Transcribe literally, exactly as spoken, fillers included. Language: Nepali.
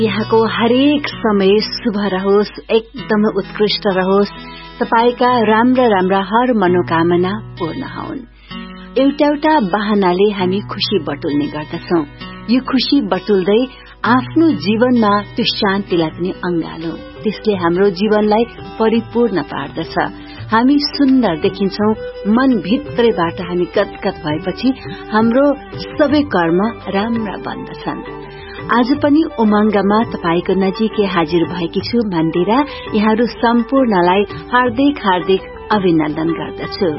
यहाँको हरेक समय शुभ रहोस्, एकदम उत्कृष्ट रहोस्। तपाईका राम्रा राम्रा हर मनोकामना पूर्ण हुन्। एउटा एउटा बहानाले हामी खुशी बटुल्ने गर्दछौं। यो खुशी बटुल्दै आफ्नो जीवनमा त्यो शान्तिलाई पनि अंगालौं। त्यसले हाम्रो जीवनलाई परिपूर्ण पार्दछ। हामी सुन्दर देखिन्छौं। मन भित्रैबाट हामी गदगद भएपछि हाम्रो सबै कर्म राम्रा बन्दछन्। आज पनि उमंगमा तपाईको नजिकै हाजिर भएकी छु मन्दिरा। यहाँहरू सम्पूर्णलाई हार्दिक हार्दिक अभिनन्दन गर्दछु।